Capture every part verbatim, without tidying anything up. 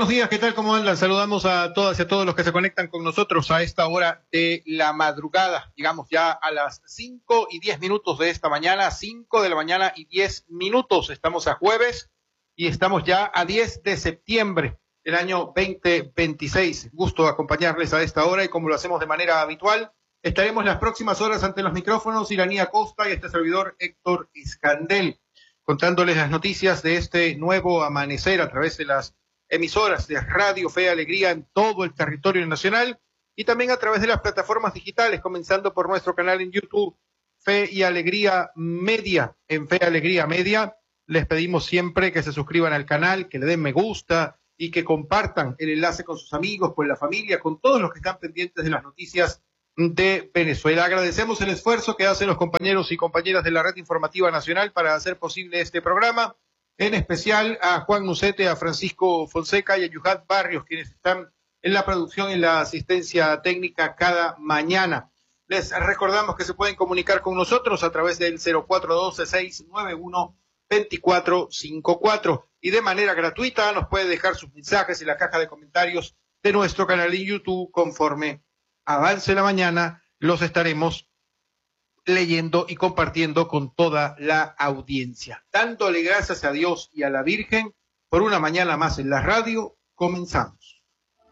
buenos días, ¿qué tal? ¿Cómo andan? Saludamos a todas y a todos los que se conectan con nosotros a esta hora de la madrugada. Llegamos ya a las cinco y diez minutos de esta mañana, cinco de la mañana y diez minutos. Estamos a jueves y estamos ya a diez de septiembre del año veinte veintiséis. Gusto acompañarles a esta hora y como lo hacemos de manera habitual, estaremos las próximas horas ante los micrófonos Iranía Costa y este servidor Héctor Escandel, contándoles las noticias de este nuevo amanecer a través de las emisoras de Radio Fe y Alegría en todo el territorio nacional y también a través de las plataformas digitales, comenzando por nuestro canal en YouTube, Fe y Alegría Media. En Fe y Alegría Media les pedimos siempre que se suscriban al canal, que le den me gusta y que compartan el enlace con sus amigos, con la familia, con todos los que están pendientes de las noticias de Venezuela. Agradecemos el esfuerzo que hacen los compañeros y compañeras de la Red Informativa Nacional para hacer posible este programa, en especial a Juan Nucete, a Francisco Fonseca y a Yuhat Barrios, quienes están en la producción y en la asistencia técnica cada mañana. Les recordamos que se pueden comunicar con nosotros a través del cero cuatro doce, seis nueve uno, dos cuatro cinco cuatro y de manera gratuita nos puede dejar sus mensajes en la caja de comentarios de nuestro canal en YouTube. Conforme avance la mañana, los estaremos leyendo y compartiendo con toda la audiencia. Dándole gracias a Dios y a la Virgen por una mañana más en la radio, comenzamos.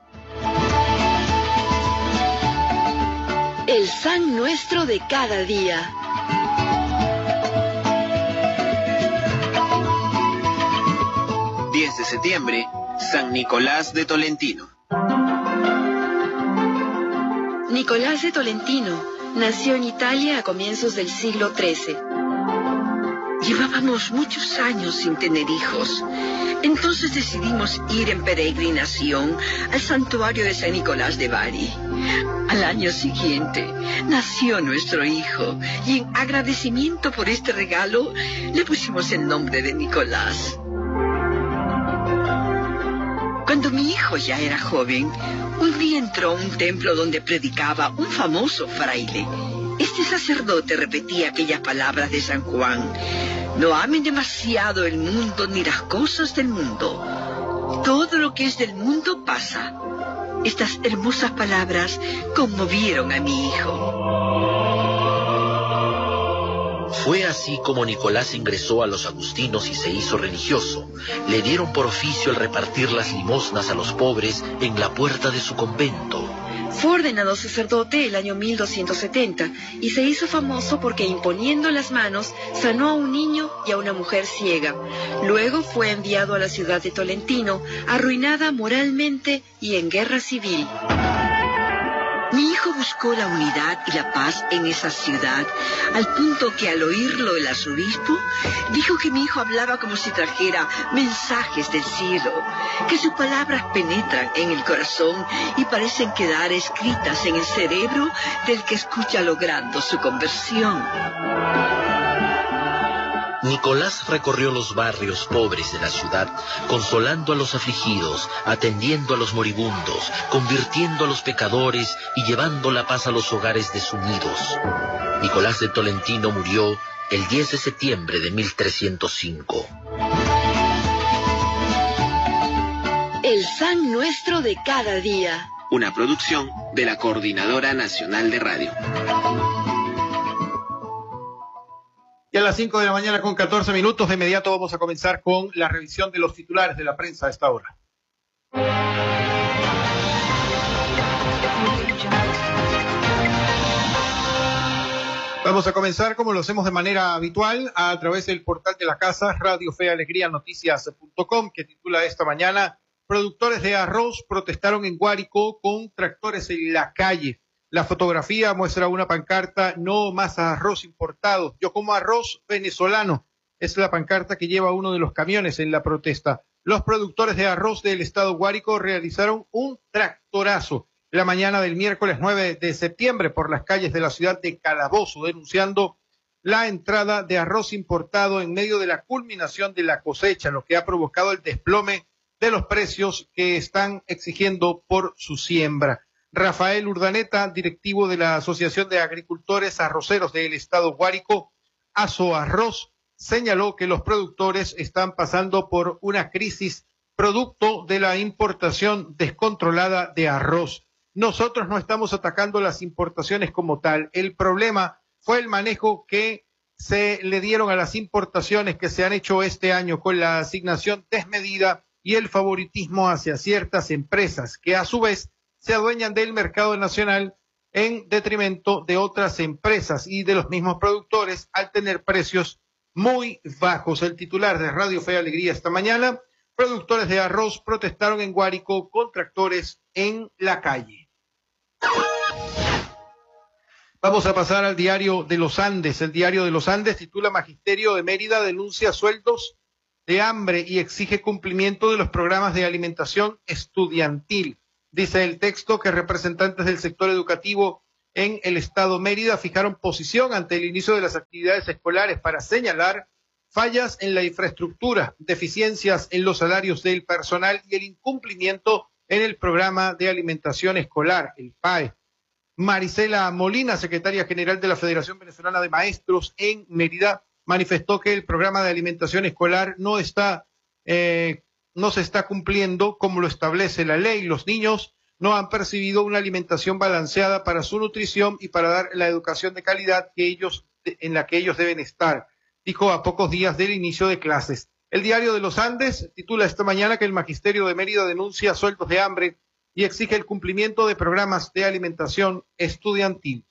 El San Nuestro de cada día. diez de septiembre, San Nicolás de Tolentino. Nicolás de Tolentino nació en Italia a comienzos del siglo trece. Llevábamos muchos años sin tener hijos. Entonces decidimos ir en peregrinación al santuario de San Nicolás de Bari. Al año siguiente nació nuestro hijo y en agradecimiento por este regalo le pusimos el nombre de Nicolás. Cuando mi hijo ya era joven, un día entró a un templo donde predicaba un famoso fraile. Este sacerdote repetía aquellas palabras de San Juan: no amen demasiado el mundo ni las cosas del mundo. Todo lo que es del mundo pasa. Estas hermosas palabras conmovieron a mi hijo. Fue así como Nicolás ingresó a los agustinos y se hizo religioso. Le dieron por oficio el repartir las limosnas a los pobres en la puerta de su convento. Fue ordenado sacerdote el año mil doscientos setenta y se hizo famoso porque imponiendo las manos sanó a un niño y a una mujer ciega. Luego fue enviado a la ciudad de Tolentino, arruinada moralmente y en guerra civil. Mi hijo buscó la unidad y la paz en esa ciudad, al punto que al oírlo el arzobispo, dijo que mi hijo hablaba como si trajera mensajes del cielo, que sus palabras penetran en el corazón y parecen quedar escritas en el cerebro del que escucha logrando su conversión. Nicolás recorrió los barrios pobres de la ciudad, consolando a los afligidos, atendiendo a los moribundos, convirtiendo a los pecadores y llevando la paz a los hogares desunidos. Nicolás de Tolentino murió el diez de septiembre de mil trescientos cinco. El San Nuestro de cada día. Una producción de la Coordinadora Nacional de Radio. Y a las cinco de la mañana con catorce minutos, de inmediato vamos a comenzar con la revisión de los titulares de la prensa a esta hora. Vamos a comenzar, como lo hacemos de manera habitual, a través del portal de la casa, Radio Fe Alegría Noticias punto com, que titula esta mañana: productores de arroz protestaron en Guárico con tractores en la calle. La fotografía muestra una pancarta: no más arroz importado, yo como arroz venezolano. Es la pancarta que lleva uno de los camiones en la protesta. Los productores de arroz del estado Guárico realizaron un tractorazo la mañana del miércoles nueve de septiembre por las calles de la ciudad de Calabozo, denunciando la entrada de arroz importado en medio de la culminación de la cosecha, lo que ha provocado el desplome de los precios que están exigiendo por su siembra. Rafael Urdaneta, directivo de la Asociación de Agricultores Arroceros del Estado Guárico, Aso Arroz, señaló que los productores están pasando por una crisis producto de la importación descontrolada de arroz. Nosotros no estamos atacando las importaciones como tal. El problema fue el manejo que se le dieron a las importaciones que se han hecho este año con la asignación desmedida y el favoritismo hacia ciertas empresas que a su vez se adueñan del mercado nacional en detrimento de otras empresas y de los mismos productores al tener precios muy bajos. El titular de Radio Fe y Alegría esta mañana: productores de arroz protestaron en Guárico con tractores en la calle. Vamos a pasar al diario de los Andes. El diario de los Andes titula: Magisterio de Mérida denuncia sueldos de hambre y exige cumplimiento de los programas de alimentación estudiantil. Dice el texto que representantes del sector educativo en el estado Mérida fijaron posición ante el inicio de las actividades escolares para señalar fallas en la infraestructura, deficiencias en los salarios del personal y el incumplimiento en el programa de alimentación escolar, el P A E. Marisela Molina, secretaria general de la Federación Venezolana de Maestros en Mérida, manifestó que el programa de alimentación escolar no está eh, no se está cumpliendo como lo establece la ley. Los niños no han percibido una alimentación balanceada para su nutrición y para dar la educación de calidad que ellos, en la que ellos deben estar, dijo a pocos días del inicio de clases. El diario de los Andes titula esta mañana que el Magisterio de Mérida denuncia sueldos de hambre y exige el cumplimiento de programas de alimentación estudiantil.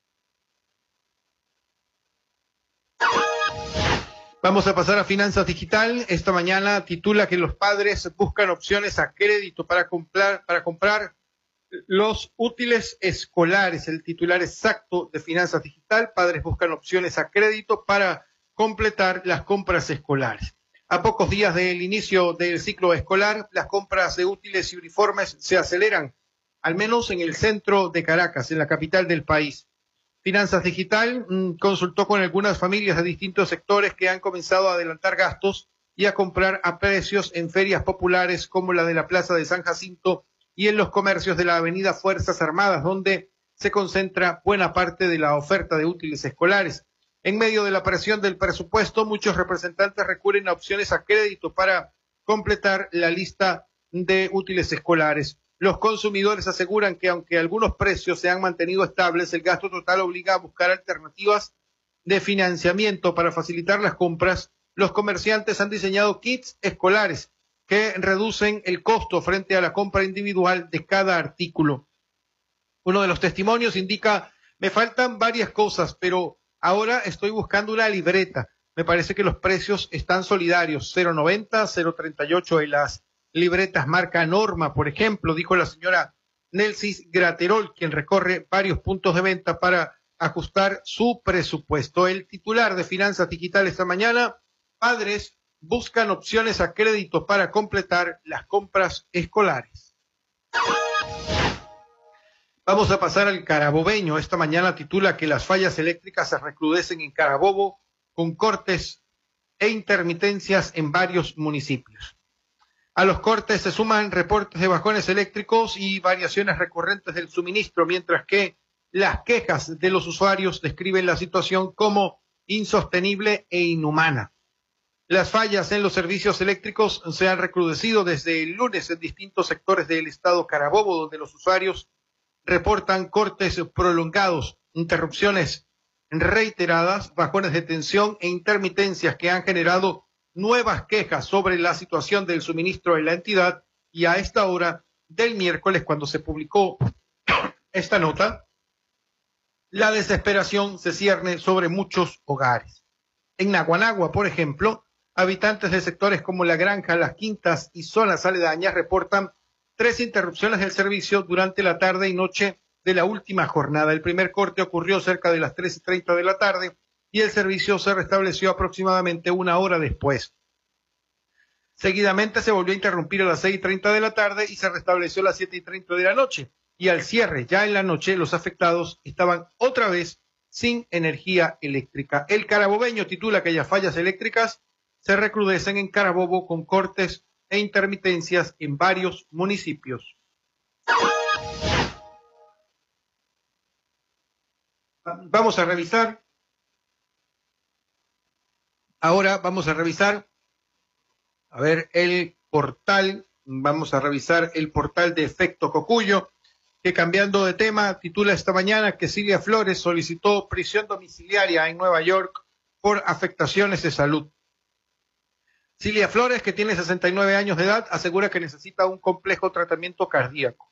Vamos a pasar a Finanzas Digital. Esta mañana titula que los padres buscan opciones a crédito para comprar, para comprar los útiles escolares. El titular exacto de Finanzas Digital: padres buscan opciones a crédito para completar las compras escolares. A pocos días del inicio del ciclo escolar, las compras de útiles y uniformes se aceleran, al menos en el centro de Caracas, en la capital del país. Finanzas Digital mmm, consultó con algunas familias de distintos sectores que han comenzado a adelantar gastos y a comprar a precios en ferias populares como la de la Plaza de San Jacinto y en los comercios de la Avenida Fuerzas Armadas, donde se concentra buena parte de la oferta de útiles escolares. En medio de la presión del presupuesto, muchos representantes recurren a opciones a crédito para completar la lista de útiles escolares. Los consumidores aseguran que aunque algunos precios se han mantenido estables, el gasto total obliga a buscar alternativas de financiamiento para facilitar las compras. Los comerciantes han diseñado kits escolares que reducen el costo frente a la compra individual de cada artículo. Uno de los testimonios indica: me faltan varias cosas, pero ahora estoy buscando una libreta. Me parece que los precios están solidarios, cero noventa, cero treinta y ocho en las libretas marca Norma, por ejemplo, dijo la señora Nelsis Graterol, quien recorre varios puntos de venta para ajustar su presupuesto. El titular de Finanzas Digital esta mañana: padres buscan opciones a crédito para completar las compras escolares. Vamos a pasar al carabobeño. Esta mañana titula que las fallas eléctricas se recrudecen en Carabobo con cortes e intermitencias en varios municipios. A los cortes se suman reportes de bajones eléctricos y variaciones recurrentes del suministro, mientras que las quejas de los usuarios describen la situación como insostenible e inhumana. Las fallas en los servicios eléctricos se han recrudecido desde el lunes en distintos sectores del estado Carabobo, donde los usuarios reportan cortes prolongados, interrupciones reiteradas, bajones de tensión e intermitencias que han generado nuevas quejas sobre la situación del suministro en la entidad. Y a esta hora del miércoles, cuando se publicó esta nota, la desesperación se cierne sobre muchos hogares. En Naguanagua, por ejemplo, habitantes de sectores como La Granja, Las Quintas y zonas aledañas reportan tres interrupciones del servicio durante la tarde y noche de la última jornada. El primer corte ocurrió cerca de las tres y treinta de la tarde y el servicio se restableció aproximadamente una hora después. Seguidamente se volvió a interrumpir a las seis y treinta de la tarde y se restableció a las siete y treinta de la noche. Y al cierre, ya en la noche, los afectados estaban otra vez sin energía eléctrica. El carabobeño titula que las fallas eléctricas se recrudecen en Carabobo con cortes e intermitencias en varios municipios. Vamos a revisar. Ahora vamos a revisar, a ver, el portal. Vamos a revisar el portal de Efecto Cocuyo, que cambiando de tema titula esta mañana que Cilia Flores solicitó prisión domiciliaria en Nueva York por afectaciones de salud. Cilia Flores, que tiene sesenta y nueve años de edad, asegura que necesita un complejo tratamiento cardíaco.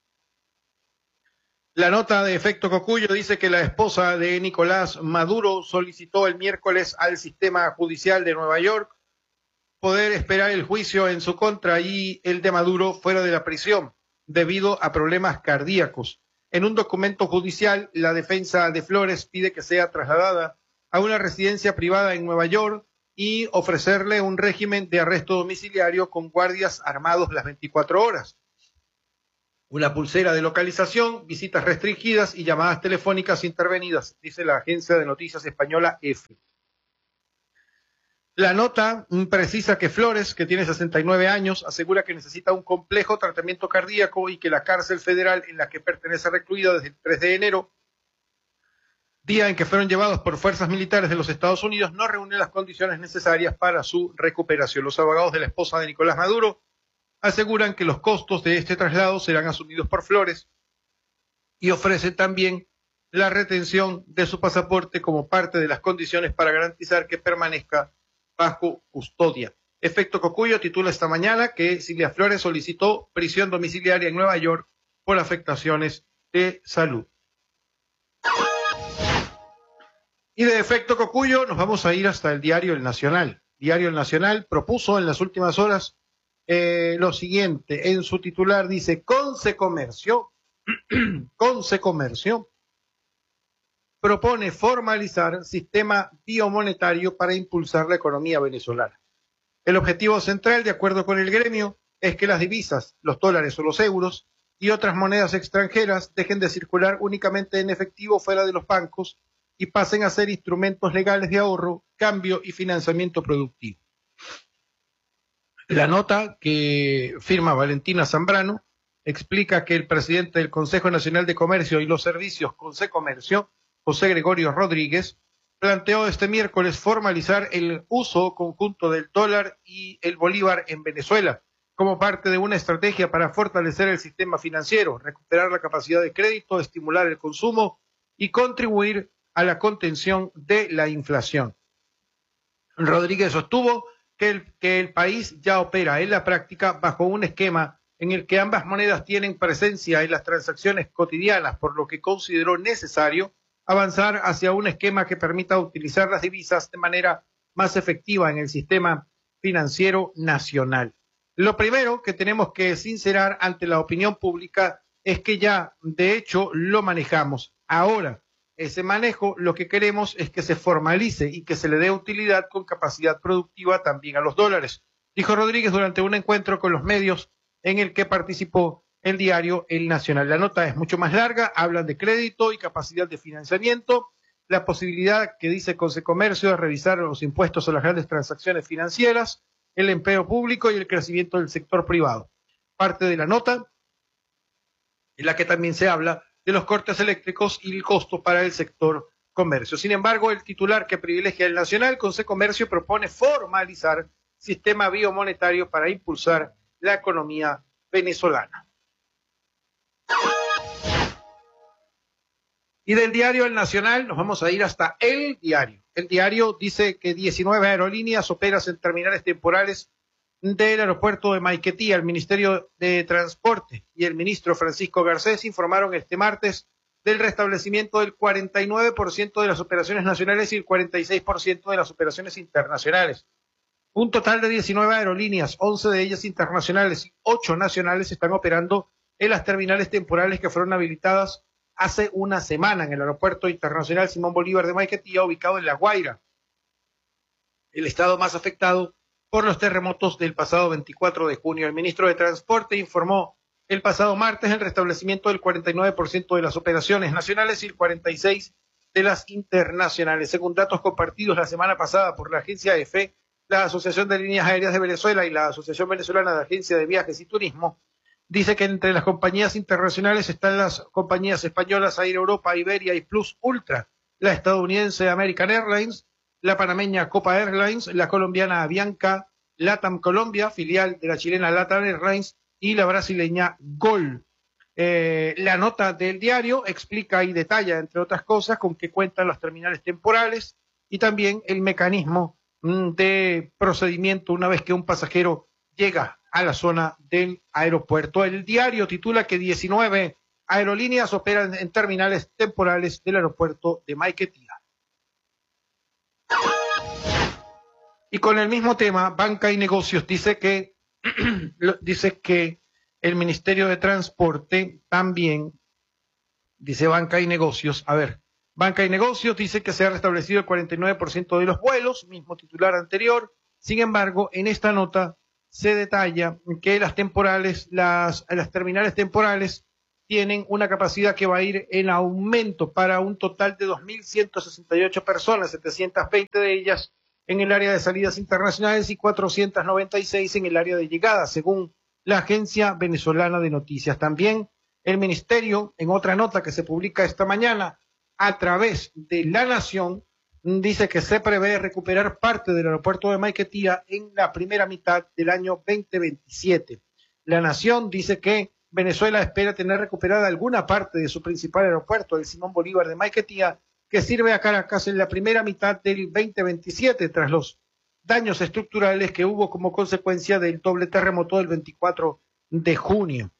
La nota de Efecto Cocuyo dice que la esposa de Nicolás Maduro solicitó el miércoles al sistema judicial de Nueva York poder esperar el juicio en su contra y el de Maduro fuera de la prisión debido a problemas cardíacos. En un documento judicial, la defensa de Flores pide que sea trasladada a una residencia privada en Nueva York y ofrecerle un régimen de arresto domiciliario con guardias armados las veinticuatro horas. Una pulsera de localización, visitas restringidas y llamadas telefónicas intervenidas, dice la agencia de noticias española EFE. La nota precisa que Flores, que tiene sesenta y nueve años, asegura que necesita un complejo tratamiento cardíaco y que la cárcel federal en la que pertenece recluida desde el tres de enero, día en que fueron llevados por fuerzas militares de los Estados Unidos, no reúne las condiciones necesarias para su recuperación. Los abogados de la esposa de Nicolás Maduro aseguran que los costos de este traslado serán asumidos por Flores y ofrecen también la retención de su pasaporte como parte de las condiciones para garantizar que permanezca bajo custodia. Efecto Cocuyo titula esta mañana que Cilia Flores solicitó prisión domiciliaria en Nueva York por afectaciones de salud. Y de Efecto Cocuyo nos vamos a ir hasta el diario El Nacional. Diario El Nacional propuso en las últimas horas eh, lo siguiente. En su titular dice, Conce Comercio, Conce Comercio propone formalizar sistema biomonetario para impulsar la economía venezolana. El objetivo central, de acuerdo con el gremio, es que las divisas, los dólares o los euros y otras monedas extranjeras dejen de circular únicamente en efectivo fuera de los bancos y pasen a ser instrumentos legales de ahorro, cambio y financiamiento productivo. La nota que firma Valentina Zambrano explica que el presidente del Consejo Nacional de Comercio y los Servicios, Consecomercio, José Gregorio Rodríguez, planteó este miércoles formalizar el uso conjunto del dólar y el bolívar en Venezuela como parte de una estrategia para fortalecer el sistema financiero, recuperar la capacidad de crédito, estimular el consumo y contribuir a la contención de la inflación. Rodríguez sostuvo que el, que el país ya opera en la práctica bajo un esquema en el que ambas monedas tienen presencia en las transacciones cotidianas, por lo que consideró necesario avanzar hacia un esquema que permita utilizar las divisas de manera más efectiva en el sistema financiero nacional. Lo primero que tenemos que sincerar ante la opinión pública es que ya, de hecho, lo manejamos. Ahora, ese manejo lo que queremos es que se formalice y que se le dé utilidad con capacidad productiva también a los dólares, dijo Rodríguez durante un encuentro con los medios en el que participó el diario El Nacional. La nota es mucho más larga, hablan de crédito y capacidad de financiamiento, la posibilidad que dice Consecomercio de revisar los impuestos a las grandes transacciones financieras, el empleo público y el crecimiento del sector privado. Parte de la nota en la que también se habla de los cortes eléctricos y el costo para el sector comercio. Sin embargo, el titular que privilegia el Nacional, Consecomercio, propone formalizar sistema biomonetario para impulsar la economía venezolana. Y del diario El Nacional nos vamos a ir hasta El Diario. El Diario dice que diecinueve aerolíneas operan en terminales temporales del aeropuerto de Maiquetía. El Ministerio de Transporte y el ministro Francisco Garcés informaron este martes del restablecimiento del cuarenta y nueve por ciento de las operaciones nacionales y el cuarenta y seis por ciento de las operaciones internacionales. Un total de diecinueve aerolíneas, once de ellas internacionales y ocho nacionales están operando en las terminales temporales que fueron habilitadas hace una semana en el Aeropuerto Internacional Simón Bolívar de Maiquetía, ubicado en La Guaira, el estado más afectado por los terremotos del pasado veinticuatro de junio. El ministro de Transporte informó el pasado martes el restablecimiento del cuarenta y nueve por ciento de las operaciones nacionales y el cuarenta y seis por ciento de las internacionales. Según datos compartidos la semana pasada por la agencia EFE, la Asociación de Líneas Aéreas de Venezuela y la Asociación Venezolana de Agencias de Viajes y Turismo, dice que entre las compañías internacionales están las compañías españolas Air Europa, Iberia y Plus Ultra, la estadounidense American Airlines, la panameña Copa Airlines, la colombiana Avianca, LATAM Colombia, filial de la chilena LATAM Airlines, y la brasileña Gol. Eh, la nota del diario explica y detalla, entre otras cosas, con qué cuentan los terminales temporales y también el mecanismo mm, de procedimiento una vez que un pasajero llega a la zona del aeropuerto. El diario titula que diecinueve aerolíneas operan en terminales temporales del aeropuerto de Maiquetía. Y con el mismo tema, Banca y Negocios dice que dice que el Ministerio de Transporte también, dice Banca y Negocios, a ver, Banca y Negocios dice que se ha restablecido el cuarenta y nueve por ciento de los vuelos, mismo titular anterior. Sin embargo, en esta nota se detalla que las temporales, las, las terminales temporales tienen una capacidad que va a ir en aumento para un total de dos mil ciento sesenta y ocho personas, setecientas veinte de ellas en el área de salidas internacionales y cuatrocientas noventa y seis en el área de llegada, según la Agencia Venezolana de Noticias. También el Ministerio, en otra nota que se publica esta mañana a través de La Nación, dice que se prevé recuperar parte del aeropuerto de Maiquetía en la primera mitad del año veinte veintisiete. La Nación dice que Venezuela espera tener recuperada alguna parte de su principal aeropuerto, el Simón Bolívar de Maiquetía, que sirve a Caracas en la primera mitad del veinte veintisiete, tras los daños estructurales que hubo como consecuencia del doble terremoto del veinticuatro de junio.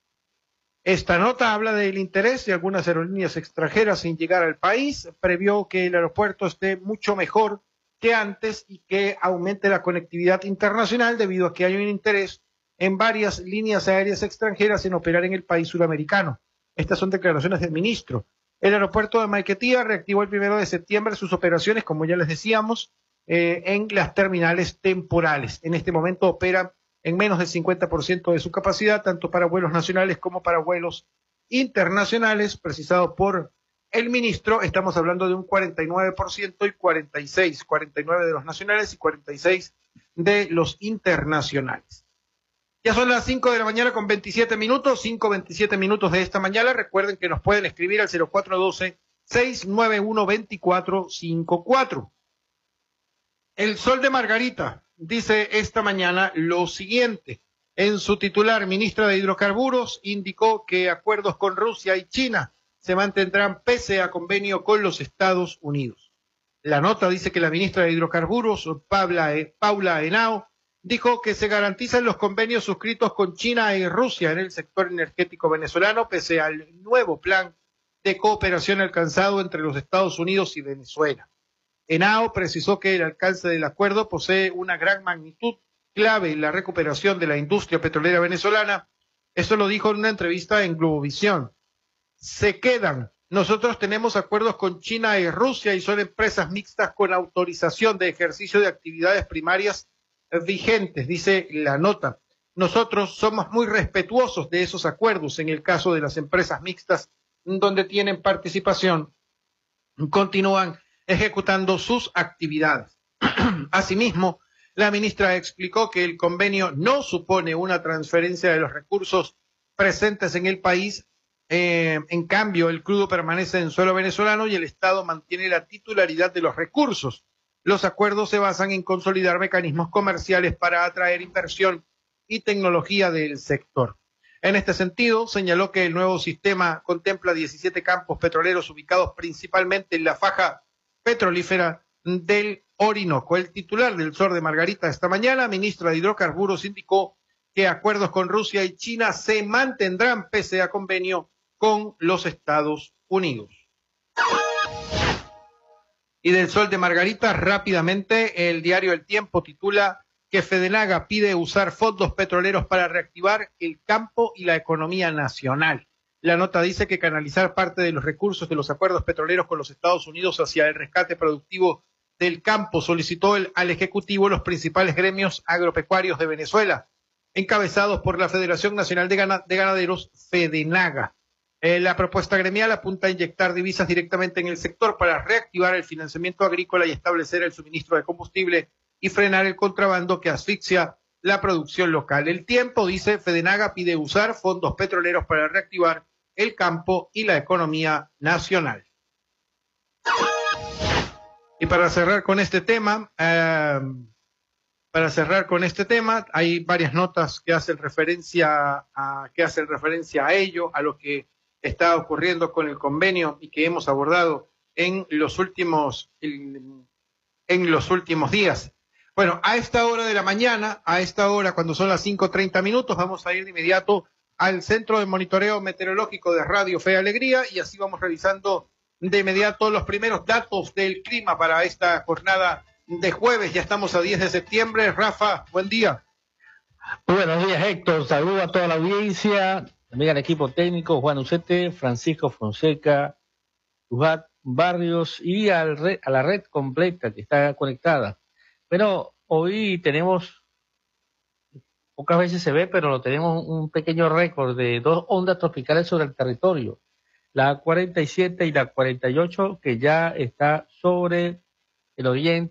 Esta nota habla del interés de algunas aerolíneas extranjeras en llegar al país, previó que el aeropuerto esté mucho mejor que antes y que aumente la conectividad internacional debido a que hay un interés en varias líneas aéreas extranjeras en operar en el país sudamericano. Estas son declaraciones del ministro. El aeropuerto de Maiquetía reactivó el primero de septiembre sus operaciones, como ya les decíamos, eh, en las terminales temporales. En este momento operan en menos del cincuenta por ciento de su capacidad, tanto para vuelos nacionales como para vuelos internacionales, precisado por el ministro. Estamos hablando de un cuarenta y nueve por ciento y cuarenta y seis, cuarenta y nueve de los nacionales y cuarenta y seis de los internacionales. Ya son las cinco de la mañana con veintisiete minutos, cinco veintisiete minutos de esta mañana. Recuerden que nos pueden escribir al cero cuatro uno dos, seis nueve uno, dos cuatro cinco cuatro. El Sol de Margarita dice esta mañana lo siguiente. En su titular, ministra de Hidrocarburos indicó que acuerdos con Rusia y China se mantendrán pese a convenio con los Estados Unidos. La nota dice que la ministra de Hidrocarburos, Paula, Paula Henao, dijo que se garantizan los convenios suscritos con China y Rusia en el sector energético venezolano, pese al nuevo plan de cooperación alcanzado entre los Estados Unidos y Venezuela. Henao precisó que el alcance del acuerdo posee una gran magnitud clave en la recuperación de la industria petrolera venezolana. Eso lo dijo en una entrevista en Globovisión. Se quedan. Nosotros tenemos acuerdos con China y Rusia y son empresas mixtas con autorización de ejercicio de actividades primarias vigentes, dice la nota. Nosotros somos muy respetuosos de esos acuerdos en el caso de las empresas mixtas donde tienen participación, continúan ejecutando sus actividades. Asimismo, la ministra explicó que el convenio no supone una transferencia de los recursos presentes en el país. Eh, en cambio, el crudo permanece en suelo venezolano y el Estado mantiene la titularidad de los recursos. Los acuerdos se basan en consolidar mecanismos comerciales para atraer inversión y tecnología del sector. En este sentido, señaló que el nuevo sistema contempla diecisiete campos petroleros ubicados principalmente en la faja petrolífera del Orinoco. El titular del Sol de Margarita esta mañana, ministra de Hidrocarburos, indicó que acuerdos con Rusia y China se mantendrán pese a convenio con los Estados Unidos. Y del Sol de Margarita, rápidamente, el diario El Tiempo titula que Fedenaga pide usar fondos petroleros para reactivar el campo y la economía nacional. La nota dice que canalizar parte de los recursos de los acuerdos petroleros con los Estados Unidos hacia el rescate productivo del campo solicitó el, al Ejecutivo los principales gremios agropecuarios de Venezuela, encabezados por la Federación Nacional de, Gana, de Ganaderos, Fedenaga. Eh, la propuesta gremial apunta a inyectar divisas directamente en el sector para reactivar el financiamiento agrícola y establecer el suministro de combustible y frenar el contrabando que asfixia la producción local. El Tiempo dice, Fedenaga pide usar fondos petroleros para reactivar el campo y la economía nacional. Y para cerrar con este tema, eh, para cerrar con este tema. Hay varias notas que hacen referencia a, que hacen referencia a ello, a lo que está ocurriendo con el convenio y que hemos abordado en los últimos, en, en los últimos días. Bueno, a esta hora de la mañana, a esta hora cuando son las cinco treinta minutos, vamos a ir de inmediato al Centro de Monitoreo Meteorológico de Radio Fe y Alegría y así vamos revisando de inmediato los primeros datos del clima para esta jornada de jueves. Ya estamos a diez de septiembre. Rafa, buen día. Muy buenos días, Héctor. Saludo a toda la audiencia, también al equipo técnico, Juan Ucete, Francisco Fonseca, Lujat Barrios y al red, a la red completa que está conectada. Pero hoy tenemos, pocas veces se ve, pero lo tenemos un pequeño récord de dos ondas tropicales sobre el territorio. La cuarenta y siete y la cuarenta y ocho, que ya está sobre el oriente